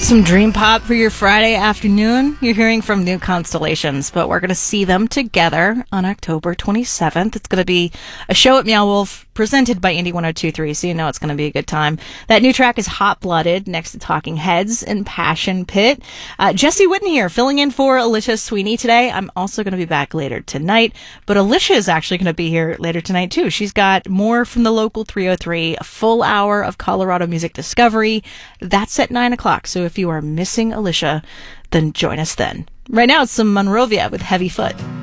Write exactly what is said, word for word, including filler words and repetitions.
Some dream pop for your Friday afternoon. You're hearing from New Constellations, but we're going to see them together on October twenty-seventh. It's going to be a show at Meow Wolf presented by Indie one oh two point three, so you know it's going to be a good time. That new track is Hot Blooded, next to Talking Heads and Passion Pit. Uh, Jesse Witten here, filling in for Alicia Sweeney today. I'm also going to be back later tonight, but Alicia is actually going to be here later tonight too. She's got more from the local three oh three, a full hour of Colorado music discovery. That's at nine o'clock, so if you are missing Alicia, then join us then. Right now, it's some Monrovia with Heavy Foot.